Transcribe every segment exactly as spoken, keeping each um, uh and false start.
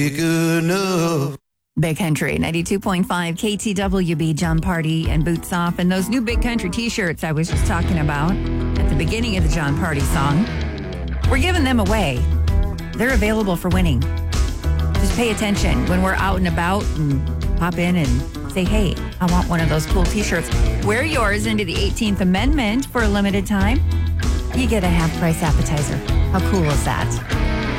Good enough. Big Country, ninety-two point five K T W B, John Party and Boots Off. And those new Big Country t-shirts I was just talking about at the beginning of the John Party song, we're giving them away. They're available for winning. Just pay attention when we're out and about and pop in and say, hey, I want one of those cool t-shirts. Wear yours into the eighteenth Amendment for a limited time. You get a half-price appetizer. How cool is that?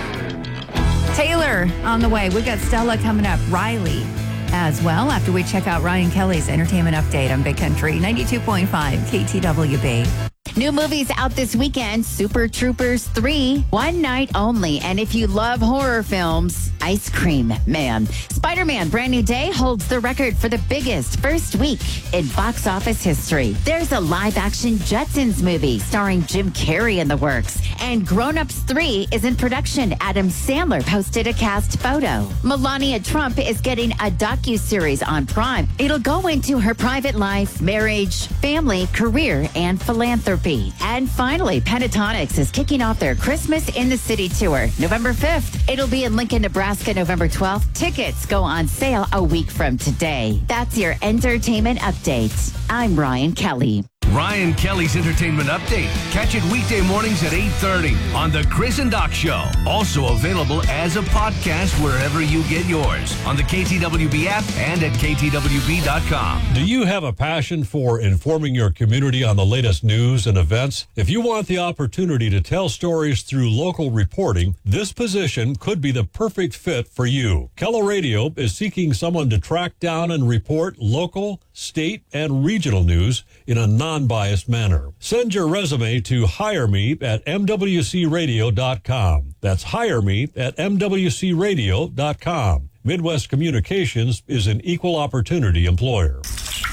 Taylor on the way. We've got Stella coming up. Riley as well after we check out Ryan Kelly's entertainment update on Big Country, ninety-two point five K T W B. New movies out this weekend, Super Troopers three, one night only. And if you love horror films, Ice Cream Man. Spider-Man Brand New Day holds the record for the biggest first week in box office history. There's a live-action Jetsons movie starring Jim Carrey in the works. And Grown Ups three is in production. Adam Sandler posted a cast photo. Melania Trump is getting a docuseries on Prime. It'll go into her private life, marriage, family, career, and philanthropy. And finally, Pentatonix is kicking off their Christmas in the City tour. November fifth. It'll be in Lincoln, Nebraska, November twelfth. Tickets go on sale a week from today. That's your entertainment update. I'm Ryan Kelly. Ryan Kelly's Entertainment Update. Catch it weekday mornings at eight thirty on The Chris and Doc Show. Also available as a podcast wherever you get yours on the K T W B app and at K T W B dot com. Do you have a passion for informing your community on the latest news and events? If you want the opportunity to tell stories through local reporting, this position could be the perfect fit for you. Kello Radio is seeking someone to track down and report local, state, and regional news in a non-biased manner. Send your resume to hire me at M W C radio dot com. That's hire me at M W C radio dot com. Midwest Communications is an equal opportunity employer.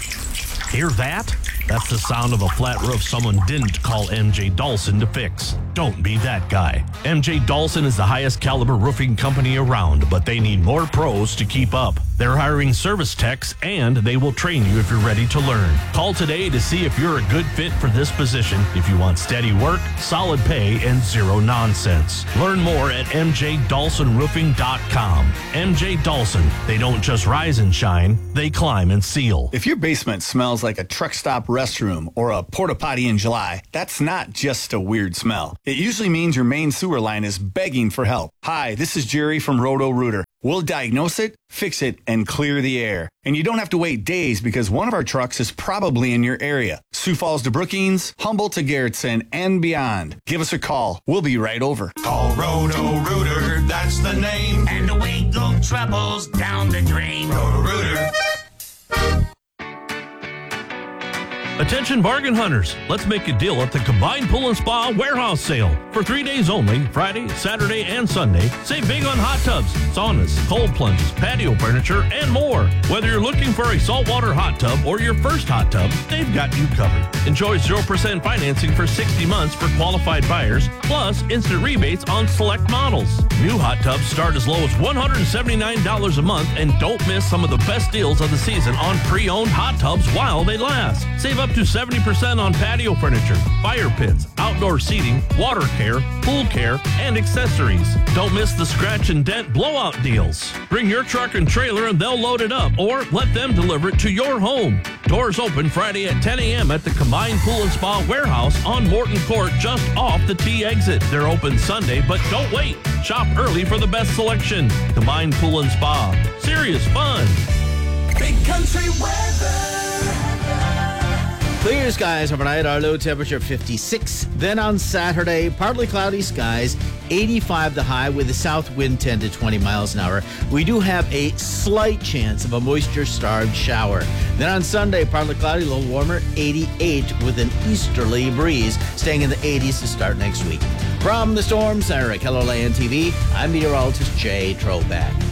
Hear that? That's the sound of a flat roof someone didn't call M J Dawson to fix. Don't be that guy. M J Dawson is the highest caliber roofing company around, but they need more pros to keep up. They're hiring service techs, and they will train you if you're ready to learn. Call today to see if you're a good fit for this position if you want steady work, solid pay, and zero nonsense. Learn more at M J Dawson roofing dot com. M J Dawson, they don't just rise and shine, they climb and seal. If your basement smells like a truck stop restroom or a porta potty in July, that's not just a weird smell. It usually means your main sewer line is begging for help. Hi, this is Jerry from Roto-Rooter. We'll diagnose it, fix it, and clear the air. And you don't have to wait days because one of our trucks is probably in your area. Sioux Falls to Brookings, Humboldt to Garrettson, and beyond. Give us a call. We'll be right over. Call Roto-Rooter, that's the name. And away go troubles down the drain. Roto-Rooter. Attention bargain hunters, let's make a deal at the Combined Pool and Spa Warehouse Sale. For three days only, Friday, Saturday, and Sunday, save big on hot tubs, saunas, cold plunges, patio furniture, and more. Whether you're looking for a saltwater hot tub or your first hot tub, they've got you covered. Enjoy zero percent financing for sixty months for qualified buyers, plus instant rebates on select models. New hot tubs start as low as one hundred seventy-nine dollars a month, and don't miss some of the best deals of the season on pre-owned hot tubs while they last. Save up to seventy percent on patio furniture, fire pits, outdoor seating, water care, pool care, and accessories. Don't miss the scratch and dent blowout deals. Bring your truck and trailer and they'll load it up, or let them deliver it to your home. Doors open Friday at ten a.m. at the Combined Pool and Spa Warehouse on Morton Court, just off the T exit. They're open Sunday, but don't wait. Shop early for the best selection. Combined Pool and Spa. Serious fun. Big Country weather. Clear skies overnight, our low temperature fifty-six. Then on Saturday, partly cloudy skies, eighty-five the high with a south wind ten to twenty miles an hour. We do have a slight chance of a moisture-starved shower. Then on Sunday, partly cloudy, a little warmer, eighty-eight with an easterly breeze, staying in the eighties to start next week. From the Storm Center at Keller Land T V, I'm meteorologist Jay Troback.